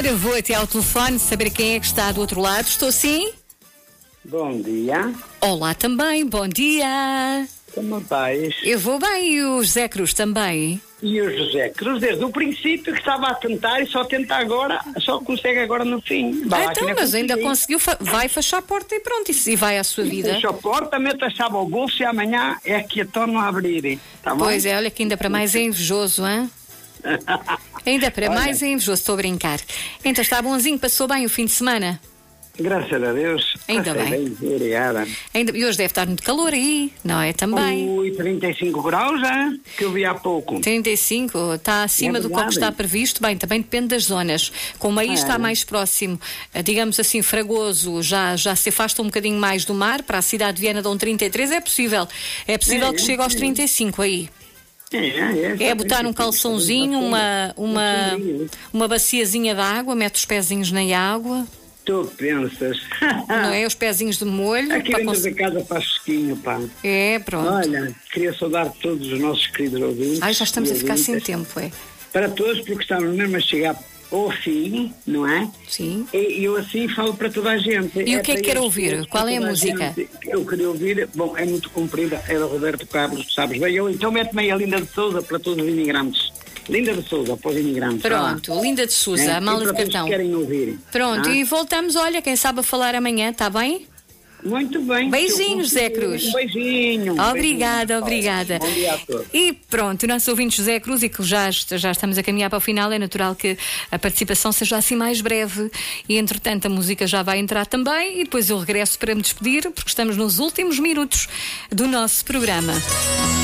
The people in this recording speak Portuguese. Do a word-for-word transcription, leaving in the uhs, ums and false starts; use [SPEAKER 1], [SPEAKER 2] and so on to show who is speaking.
[SPEAKER 1] Ora, vou até ao telefone saber quem é que está do outro lado. Estou sim?
[SPEAKER 2] Bom dia.
[SPEAKER 1] Olá também, bom dia.
[SPEAKER 2] Como vais?
[SPEAKER 1] Eu vou bem e o José Cruz também.
[SPEAKER 2] E o José Cruz, desde o princípio que estava a tentar e só tenta agora, só consegue agora no fim. Vai
[SPEAKER 1] Ah,
[SPEAKER 2] lá,
[SPEAKER 1] então,
[SPEAKER 2] que
[SPEAKER 1] mas ainda
[SPEAKER 2] consegui.
[SPEAKER 1] conseguiu, fa- vai fechar a porta e pronto, e vai à sua vida.
[SPEAKER 2] Fecha a porta, mete a chave ao bolso e amanhã é que a tornam a abrir. Tá bom?
[SPEAKER 1] Pois é, olha que ainda para mais é invejoso, hein? Ainda para
[SPEAKER 2] Olha.
[SPEAKER 1] mais é invejoso, estou a brincar. Então está bonzinho, passou bem o fim de semana?
[SPEAKER 2] Graças a Deus.
[SPEAKER 1] Ainda
[SPEAKER 2] Passei
[SPEAKER 1] bem.
[SPEAKER 2] Obrigada.
[SPEAKER 1] Ainda, e hoje deve estar muito calor aí, não é? Também.
[SPEAKER 2] Ui, trinta e cinco graus, hein? Que eu vi há pouco.
[SPEAKER 1] trinta e cinco, está acima
[SPEAKER 2] É
[SPEAKER 1] do que
[SPEAKER 2] verdade.
[SPEAKER 1] está previsto. Bem, também depende das zonas. Como aí
[SPEAKER 2] É.
[SPEAKER 1] está mais próximo, eh, digamos assim, Fragoso, já, já se afasta um bocadinho mais do mar, para a cidade de Viana dão trinta e três, é possível. É possível
[SPEAKER 2] É,
[SPEAKER 1] que
[SPEAKER 2] é,
[SPEAKER 1] chegue aos
[SPEAKER 2] é.
[SPEAKER 1] trinta e cinco aí.
[SPEAKER 2] É, é,
[SPEAKER 1] É botar um calçãozinho, uma, uma,
[SPEAKER 2] Um
[SPEAKER 1] uma baciazinha de água, mete os pezinhos na água,
[SPEAKER 2] Tu pensas.
[SPEAKER 1] não é? Os pezinhos de molho.
[SPEAKER 2] Aqui
[SPEAKER 1] para
[SPEAKER 2] dentro
[SPEAKER 1] cons-
[SPEAKER 2] da casa faz fresquinho, pá.
[SPEAKER 1] É, pronto.
[SPEAKER 2] Olha, queria saudar todos os nossos queridos ouvintes.
[SPEAKER 1] Ai, já estamos
[SPEAKER 2] e
[SPEAKER 1] a ficar sem
[SPEAKER 2] ouvintes.
[SPEAKER 1] tempo, é?
[SPEAKER 2] Para todos, porque estamos mesmo a chegar ao fim, não é?
[SPEAKER 1] Sim.
[SPEAKER 2] E eu assim falo para toda a gente.
[SPEAKER 1] E o que é que
[SPEAKER 2] para
[SPEAKER 1] quer
[SPEAKER 2] eles
[SPEAKER 1] ouvir?
[SPEAKER 2] todos,
[SPEAKER 1] Qual
[SPEAKER 2] para
[SPEAKER 1] é a
[SPEAKER 2] toda
[SPEAKER 1] música?
[SPEAKER 2] gente. Eu queria ouvir, bom, é muito comprida, é do Roberto Carlos, sabes bem? Eu, então mete-me aí a Linda de Souza para todos os imigrantes. Linda de Souza para os imigrantes.
[SPEAKER 1] Pronto, Linda de Souza,
[SPEAKER 2] É,
[SPEAKER 1] a mala
[SPEAKER 2] e
[SPEAKER 1] de
[SPEAKER 2] para todos
[SPEAKER 1] cartão.
[SPEAKER 2] que querem ouvir.
[SPEAKER 1] Pronto,
[SPEAKER 2] Ah?
[SPEAKER 1] e voltamos, olha, quem sabe a falar amanhã, está bem?
[SPEAKER 2] Muito bem.
[SPEAKER 1] Beijinhos,
[SPEAKER 2] Se eu
[SPEAKER 1] Zé
[SPEAKER 2] conseguir,
[SPEAKER 1] Cruz.
[SPEAKER 2] Um beijinho. um
[SPEAKER 1] Obrigada,
[SPEAKER 2] beijinho.
[SPEAKER 1] obrigada.
[SPEAKER 2] Bom dia a todos.
[SPEAKER 1] E pronto, o nosso ouvinte José Cruz, e que já, já estamos a caminhar para o final, é natural que a participação seja assim mais breve. E entretanto a música já vai entrar também, e depois eu regresso para me despedir, porque estamos nos últimos minutos do nosso programa.